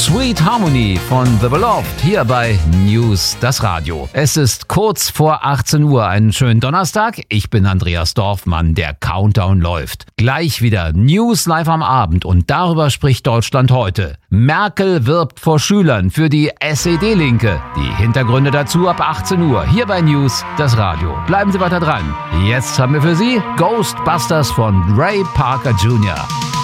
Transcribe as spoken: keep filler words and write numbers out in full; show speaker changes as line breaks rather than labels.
Sweet Harmony von The Beloved hier bei News, das Radio. Es ist kurz vor achtzehn Uhr, einen schönen Donnerstag. Ich bin Andreas Dorfmann, der Countdown läuft. Gleich wieder News live am Abend und darüber spricht Deutschland heute. Merkel wirbt vor Schülern für die S E D-Linke. Die Hintergründe dazu ab achtzehn Uhr hier bei News, das Radio. Bleiben Sie weiter dran. Jetzt haben wir für Sie Ghostbusters von Ray Parker Junior